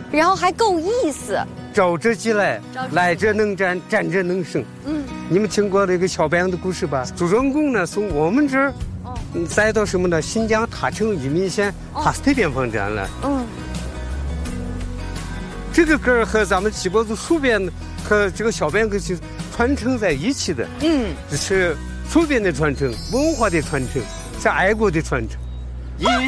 然后还够意思。 招之即来，来者能战，战者能胜。你们听过那个小白杨的故事吧？主人公呢，从我们这儿，再到什么呢？新疆塔城玉民县哈斯特边防站了。这个歌和咱们七宝族戍边和这个小白杨歌是传承在一起的。这是戍边的传承，文化的传承，是爱国的传承。